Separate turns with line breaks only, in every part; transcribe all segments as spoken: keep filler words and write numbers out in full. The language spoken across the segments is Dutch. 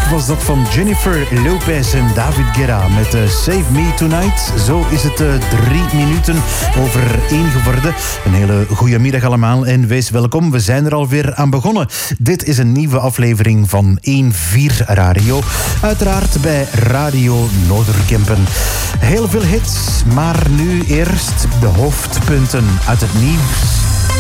was dat van Jennifer Lopez en David Guetta met uh, Save Me Tonight. Zo is het uh, drie minuten over één geworden. Een hele goede middag allemaal en wees welkom. We zijn er alweer aan begonnen. Dit is een nieuwe aflevering van één vier Radio. Uiteraard bij Radio Noorderkempen. Heel veel hits, maar nu eerst de hoofdpunten uit het nieuws.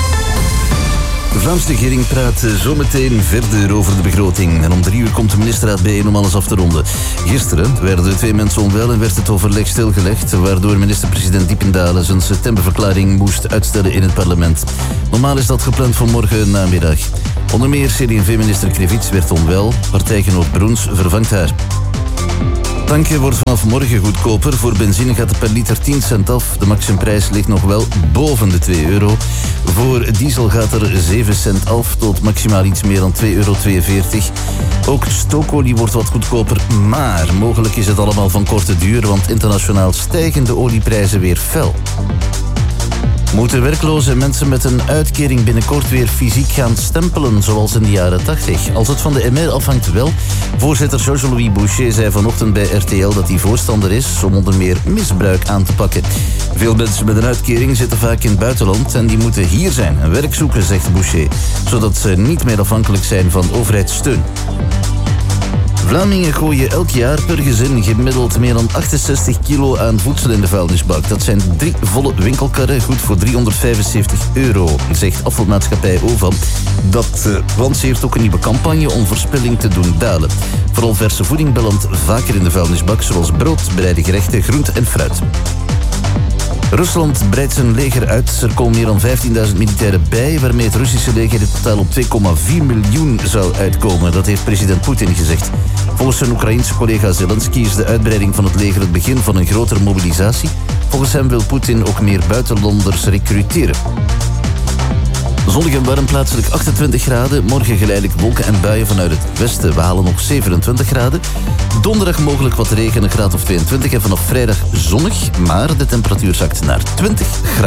De Vlaamse regering praat zometeen verder over de begroting. En om drie uur komt de ministerraad bijeen om alles af te ronden. Gisteren werden twee mensen onwel en werd het overleg stilgelegd, waardoor minister-president Diependalen zijn septemberverklaring moest uitstellen in het parlement. Normaal is dat gepland voor morgen namiddag. Onder meer C D en V-minister Krevits werd onwel. Partijgenoot Broens vervangt haar. Tanken wordt vanaf morgen goedkoper. Voor benzine gaat het per liter tien cent af. De maximumprijs ligt nog wel boven de twee euro. Voor diesel gaat er zeven cent af tot maximaal iets meer dan twee euro tweeënveertig. Ook stookolie wordt wat goedkoper, maar mogelijk is het allemaal van korte duur, want internationaal stijgen de olieprijzen weer fel. Moeten werkloze mensen met een uitkering binnenkort weer fysiek gaan stempelen, zoals in de jaren tachtig? Als het van de M R afhangt wel. Voorzitter Georges-Louis Boucher zei vanochtend bij R T L dat hij voorstander is om onder meer misbruik aan te pakken. Veel mensen met een uitkering zitten vaak in het buitenland en die moeten hier zijn en werk zoeken, zegt Boucher, zodat ze niet meer afhankelijk zijn van overheidssteun. Vlamingen gooien elk jaar per gezin gemiddeld meer dan achtenzestig kilo aan voedsel in de vuilnisbak. Dat zijn drie volle winkelkarren, goed voor driehonderdvijfenzeventig euro, zegt afvalmaatschappij OVA. Dat uh, lanceert ook een nieuwe campagne om verspilling te doen dalen. Vooral verse voeding belandt vaker in de vuilnisbak, zoals brood, bereide gerechten, groente en fruit. Rusland breidt zijn leger uit. Er komen meer dan vijftienduizend militairen bij, waarmee het Russische leger in totaal op twee komma vier miljoen zou uitkomen. Dat heeft president Poetin gezegd. Volgens zijn Oekraïense collega Zelensky is de uitbreiding van het leger het begin van een grotere mobilisatie. Volgens hem wil Poetin ook meer buitenlanders recruteren. Zonnig en warm, plaatselijk achtentwintig graden. Morgen geleidelijk wolken en buien vanuit het westen. We halen nog zevenentwintig graden. Donderdag mogelijk wat regen, een graad of tweeëntwintig. En vanaf vrijdag zonnig, maar de temperatuur zakt naar twintig graden.